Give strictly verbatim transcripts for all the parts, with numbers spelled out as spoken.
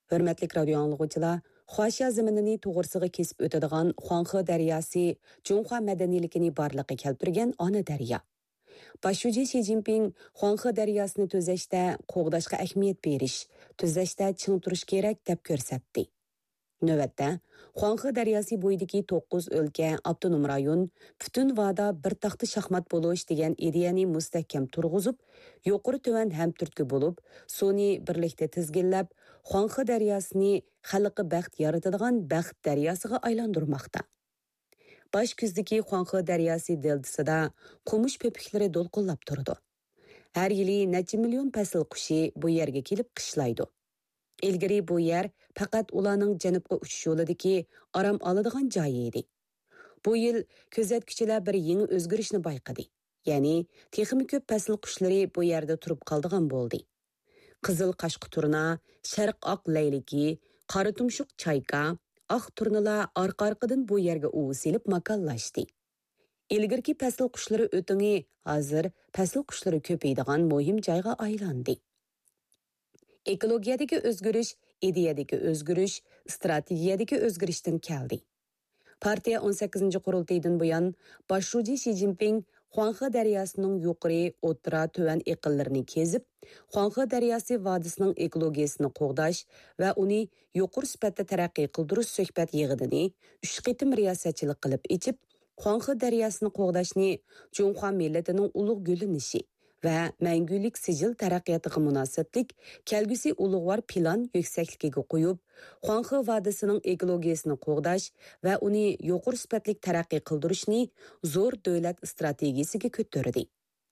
Hürmetlik radio anlıqçılar, Xuaxia zeminini toğırsığı kesip ötediğen Huanghe daryosi Cunhua madanilikini barlıqı keltirgen ana daryo. Başuji Xi Jinping Huanghe daryosini tüzəşdə qoğdaşqa əhmiyyət beriş, tüzəşdə çiң turuş kerak deb ko'rsatdi. Növətdə, Huanghe daryosi bo'yidagi to'qqiz o'lka, avtonom rayon, butun vada bir taxtı şahmat bo'lish degan ideyani mustahkam turg'izib, yuqori tuvan hamturtki bo'lib, suni birlikda tizginlab, Huanghe daryosini xalqi baxt yaratadigan baxt daryosiga aylantirmoqda. Baş küzdeki Huanghe daryosi deltasida qumush pepiklari do'lqinlab turdi. Har yili necha million fasl qushi bu yerga kelib qishlaydi. Ilgari bu yer faqat ularning janubga uchish yo'lidagi aram oladigan joy edi. Bu yil kuzatuvchilar bir yangi o'zgarishni bayqadi. Ya'ni, texnik ko'p fasl qushlari bu yerda turib qoldigan bo'ldi. Qizil qashqi turna, sharq oq layliki, qora tumshuq chayka, oq turnalar orqa-orqadan bu yerga uvisilib makonlashdi. Ilgirki fasl qushlari o'tingi hozir fasl qushlari ko'paydigan muhim joyga aylandi. Ekologiyadagi o'zgarish, ideyadagi o'zgarish, strategiyadagi o'zgarishdan keldi. Partiya o'n sakkizinchi qurultaydan buyon Başuji Xi Jinping Huanghe daryosining yuqori, o'rta, tuvan iqinlarini kezib, Huanghe daryosi vodisining ekologiyasini qo'g'dash va uni yuqori sifatda taraqqiy qildirish suhbat yig'inini uch qitim riyosatchilik qilib ichib, Huanghe daryosini qo'g'dashni Junhua millatining ulug' gulinishi va mangulik sijil taraqqiyotiga munosabatlik kelgusi ulug'vor plan yuksakligiga qo'yib, Huanghe vodisining ekologiyasini qo'g'dash va uni yuqori sifatli taraqqiy qildirishni zo'r davlat strategiyasiga ko'tardi.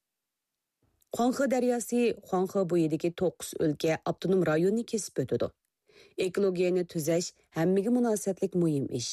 Huanghe daryosi Huanghe bo'yidagi to'qqiz o'lka avtonom rayonni kesib o'tadi. Ekologiyani tuzash hammaga munosabatlik muhim ish.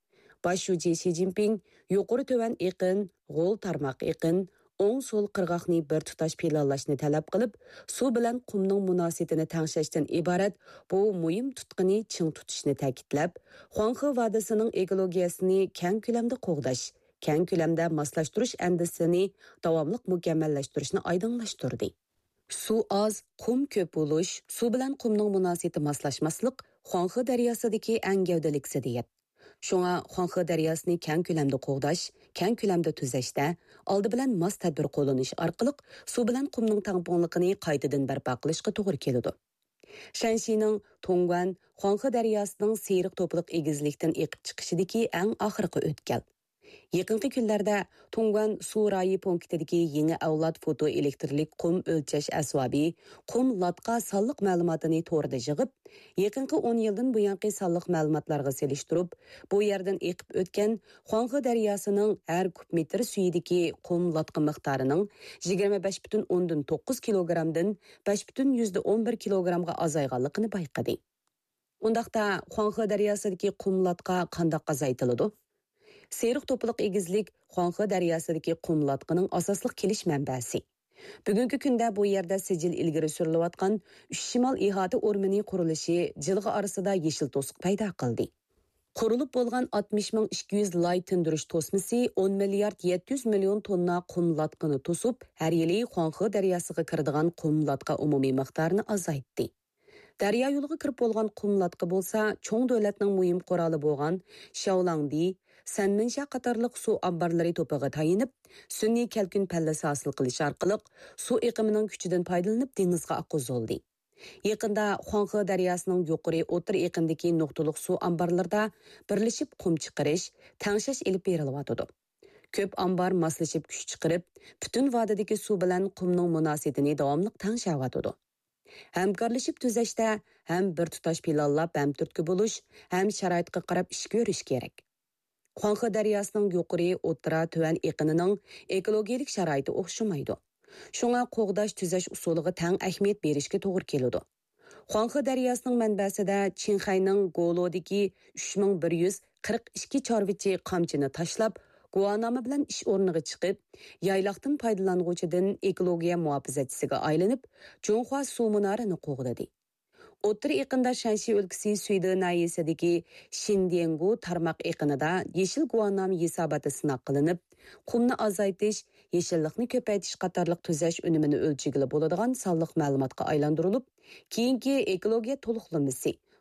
Başuji Xi Jinping yuqori tuvan iqin, g'o'l tarmoq iqin, o'ng so'l qirg'oqni bir tutash planlashni talab qilib, suv bilan qumning munosabatini tangshashdan iborat bu muhim tutqini ching tutishni ta'kidlab, Huanghe vodisining ekologiyasini keng ko'lamda qo'g'dash, keng ko'lamda moslashtirish andisini davomli mukammallashtirishni oydinlashtirdi. Suv oz, qum ko'p bo'lish, suv bilan qumning munosabati moslashmaslik Huanghe daryosidagi eng gavdalik ziddiyat. Şoňa Huanghe daryosini keng ko'lamda qo'g'dash, keng ko'lamda tuzashda oldi bilan mos tadbir qo'llanish orqali suv bilan qumning tangponligini qaytadan barpo qilishga to'g'ri keladi. Shanshining Tongguan Huanghe daryosining seriq to'pliq egizlikdan eqib chiqishidagi eng oxirgi o'tkal. Yaqinqi kunlarda Tongguan suv rayi punktidagi yangi avlod fotoelektrlik qum o'lchash asbobi, qum latqa sonliq ma'lumotini to'g'rida yig'ib, yaqinqi o'n yildan buyongi sonliq ma'lumotlarga selishtirib, bu yerdan eqib o'tgan Huanghe daryosining har kub metr suyidagi qum latqa miqdorining yigirma besh butun o'ndan to'qqiz kilogramdan besh butun o'n bir kilogramga azayganligini bayqadi. Undaqda Huanghe daryosidagi qum latqa qanday azaytiladi? Seriq to'pliq egizlik Huanghe daryosidagi qum latqining asosli kelish manbasi. Bugungi kunda bu yerda sijil ilgari surilayotgan uch shimol ihota o'rmini qurilishi jilg'i orasida yeshil to'siq paydo qildi. Qurilib bo'lgan oltmish ming ikki yuz lay tindirish to'smasi o'n milliard yetti yuz million tonna qum latqini to'sib, har yili Huanghe daryosiga kiradigan qum latqa umumiy miqdorini azaytdi. Daryo yo'liga kirib bo'lgan qum latqi bo'lsa, cho'ng davlatning muhim quroli bo'lgan Shaolangdi, Sanminsha qatorliq suv omborlari to'pig'i tayinib, sun'iy kalkun pallasi hosil qilish orqali suv iqimining kuchidan foydalanib dengizga oqizildi. Yaqinda Huanghe daryosining yuqori o'tir iqindagi nuqtaliq suv omborlarida birlashib qum chiqarish, tangshash elib berilyotdi. Ko'p ombor moslashib kuch chiqarib, butun vodadagi suv bilan qumning munosabatini davomli tangshavyotdi. Hamkorlashib tuzashda ham bir tutash planlab hamturtki bo'lish, ham sharoitga qarab ish ko'rish kerak. Huanghe daryosining yuqori, o'rta, tuvan iqinining ekologik sharoiti o'xshamaydi. Shunga qo'g'dash tuzash usuliga tang ahamiyat berishga to'g'ri keladi. Huanghe daryosining manbasida Qinghayning Golodagi uch ming bir yuz qirq ikki chorvachi qamchini tashlab, guvohnoma bilan ish o'rniga chiqib, yayloqdan foydalanuvchidan ekologiya muhofazachisiga aylanib, Junhua suv munorini qo'g'dadi. O'tir iqinda Shanxi o'lkasi Suydi nahiyasidagi Xindiangu tarmoq iqinida yeshil guvohnoma hisobati sinab qilinib, qumni azaytish, yeshillikni ko'paytirish qatorliq tuzash unumini o'lchigili bo'ladigan sonliq ma'lumotga aylantirilib, keyingi ekologiya to'liqlamasi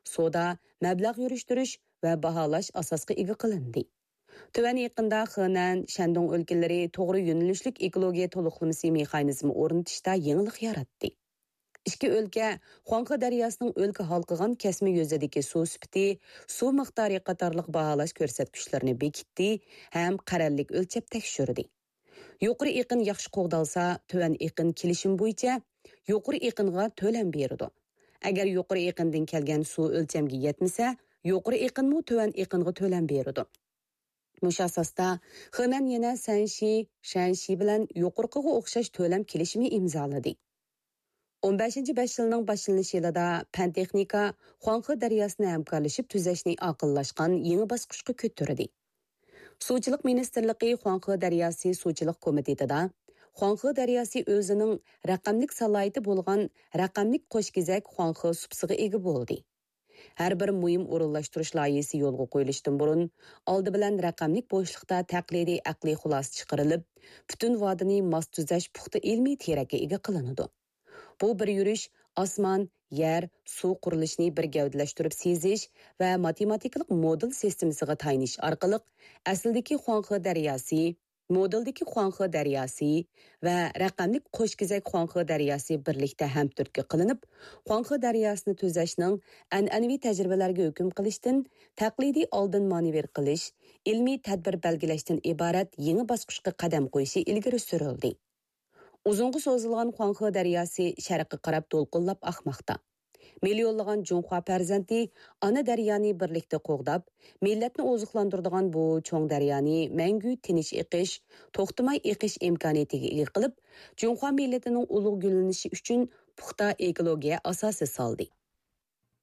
soda, mablag' yurishtirish va baholash asosga ega qilindi. Төвән якында Хэнан, Шандong өлкәләре to'g'ri yo'nalishlik ekologiya to'liqlamasi mexanizmi o'rnatishda yangilik yaratdi. Ikki өлкә Хуанхэ daryosining o'lka halqigan kesma yuzidagi suv sifati, suv miqdori qatorliq baholash ko'rsatkichlarini bekitdi ham qarorlik o'lchab tekshirdi. Yuqori iqin yaxshi qo'g'dalsa, tuvan iqin kelishim bo'yicha yuqori iqinga to'lam beradi. Agar yuqori iqindan kelgan suv o'lchamga yetmasa, yuqori iqinmi tuvan iqinga to'lam beradi. Mush asosda Xenan yana Sanshi, Shanshi bilan yuqorqiga o'xshash to'lam kelishimi imzoladi. o'n beshinchi besh yilning boshlanish yilida Pan texnika Хуанхэ daryosini hamkorlashib tuzashni aqllashgan yangi bosqichga ko'tardi. Suvchilik ministerligi Хуанхэ daryosi suvchilik komitetida Хуанхэ daryosi o'zining raqamlik salohiyati bo'lgan raqamlik qo'shkizak Хуанхэ supsiga ega bo'ldi. Har bir muhim o'rinlashtirish loyihasi yo'lga qo'yilishdan burun oldi bilan raqamlik bo'shliqda taqlidiy aqliy xulosa chiqarilib, butun vodini mos tuzash puxta ilmiy terakka ega qilinadi. Bu bir yurish osmon, yer, suv qurilishini bir gavdalashtirib sezish va matematikalik model sistemasiga tayinish orqali asldagi Хуанхэ daryosi, modeldagi Хуанхэ daryosi va raqamlik qo'shkizak Хуанхэ daryosi birlikda hamturtga qilinib, Хуанхэ daryosini tuzashning an'anaviy tajribalarga hukm qilishdan taqlidiy oldin manever qilish, ilmiy tadbir belgilashdan iborat yangi bosqichga qadam qo'yishi ilgari surildi. Uzunga so'zilgan Хуанхэ daryosi sharqqa qarab to'lqinlab oqmoqda. Millionlagan Junxua farzandi ana daryoni birlikda qo'g'dab, millatni oziqlantiradigan bu cho'ng daryoni mangu tinch iqish, to'xtamay iqish imkoniyatiga ega qilib, Junxua millatining ulug' gullanishi uchun puxta ekologiya asosi soldi.